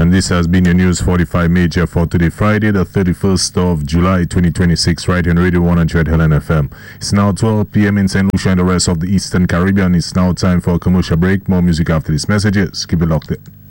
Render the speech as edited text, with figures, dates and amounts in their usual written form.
And this has been your News 45 Major for today, Friday, the 31st of July 2026, right here on Radio 100 Helen FM. It's now 12 p.m. in St. Lucia and the rest of the Eastern Caribbean. It's now time for a commercial break. More music after these messages. Keep it locked in.